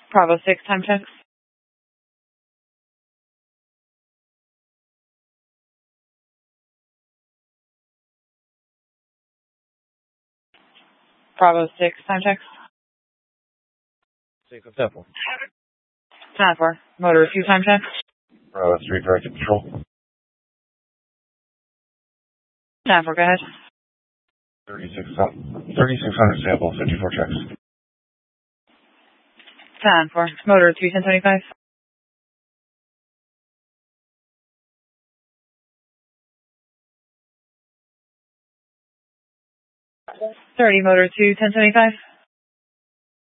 Bravo 6, time check. Bravo 6, time check. Safe Temple. 10-4. Motor 2, time check. Bravo 3, directed patrol. 10-4, go ahead. 3600 sample, 54 checks. 10-4. Motor 3, 1025. 30, motor 2, 1025.